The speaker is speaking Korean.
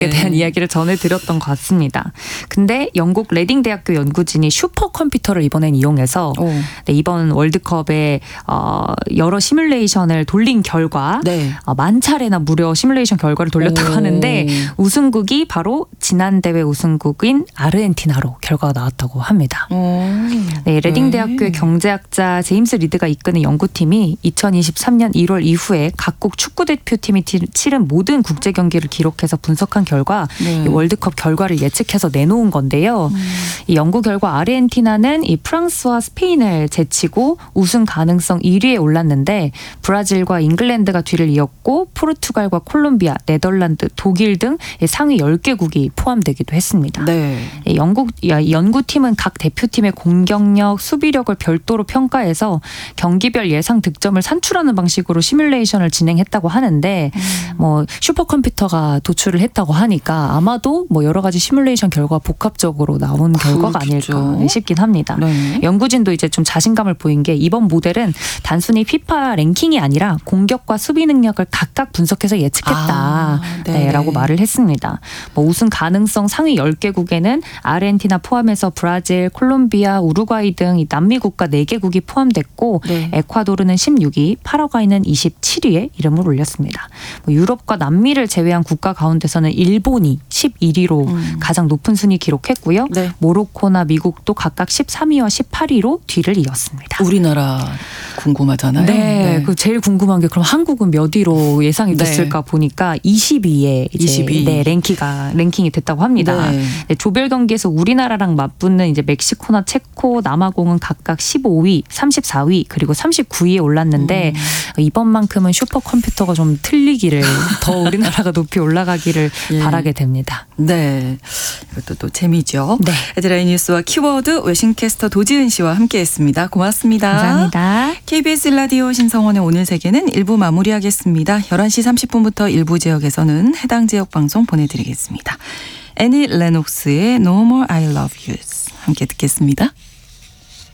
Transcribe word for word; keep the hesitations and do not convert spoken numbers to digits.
대한 이야기를 전해드렸던 것 같습니다. 근데 영국 레딩 대학교 연구진이 슈퍼컴퓨터를 이번엔 이용해서 네, 이번 월드컵에 어, 여러 시뮬레이션을 돌린 결과 네. 어, 만 차례나 무려 시뮬레이션 결과를 돌렸다고 오. 하는데 우승국이 바로 지난 대회 우승국인 아르헨티나로 결과가 나왔다고 합니다. 네, 레딩 대학교의 경제학자 제임스 리드가 이끄는 연구팀이 이천이십삼 년 일월 이후에 각국 축구대표팀이 치른 모든 국제 경기를 기록해서 분석한 결과 네. 이 월드컵 결과를 예측해서 내놓은 건데요. 음. 이 연구 결과 아르헨티나는 이 프랑스와 스페인을 제치고 우승 가능성 일 위에 올랐는데 브라질과 잉글랜드가 뒤를 이었고 포르투갈과 콜롬비아, 네덜란드, 독일 등 상위 열 개국이 포함되기도 했습니다. 네. 영국 연구팀은 각 대표팀의 공격력, 수비력을 별도로 평가해서 경기별 예상 득점을 산출하는 방식으로 시뮬레이션을 진행했다고 하는데 음. 뭐 슈퍼컴퓨터가 도출을 했다고 하니까 아마도 뭐 여러 가지 시뮬레이션 결과 복합적으로 나온 결과가 그렇겠죠. 아닐까 싶긴 합니다. 네. 연구진도 이제 좀 자신감을 보인 게 이번 모델은 단순히 피파 랭킹이 아니라 공격과 수비 능력을 각각 분석해서 예측했다라고 아, 말을 했습니다. 뭐 우승 가능성 상위 열 개국에는 아르헨티나 포함해서 브라질, 콜롬비아, 우루과이 등 남미 국가 네 개국이 포함됐고 네. 에콰도르는 십육 위, 파라과이는 이십칠 위에 이름을 올렸습니다. 뭐 유럽과 남미를 제외한 국가 가운데서는 일본이 십일 위로 음. 가장 높은 순위 기록했고요. 네. 모로코나 미국도 각각 십삼 위와 십팔 위로 뒤를 이었습니다. 우리나라 궁금하잖아요. 네, 네. 그 제일 궁금한 게 그럼 한국은 몇 위로 예상이 됐을까 네. 보니까 이십 위에 이제 이십 위. 네, 랭킹가 랭킹이 됐다고 합니다. 네. 네, 조별 경기에서 우리나라랑 맞붙는 이제 멕시코나 체코, 남아공은 각각 십오 위, 삼십사 위 그리고 삼십구 위에 올랐는데 음. 이번만큼은 슈퍼컴퓨터가 좀 틀리기를 더 우리나라가 높이 올라가기를 예. 바라게 됩니다. 네, 이것도 또 재미죠. 네. 헤드라인 뉴스와 키워드 외신캐스터 도지은 씨와 함께했습니다. 고맙습니다. 감사합니다. 케이비에스 라디오 신성원의 오늘 세계는 일 부 마무리하겠습니다. 열한 시 삼십 분부터 일부 지역에서는 해당 지역 방송 보내드리겠습니다. 애니 레녹스의 No More I Love You 함께 듣겠습니다.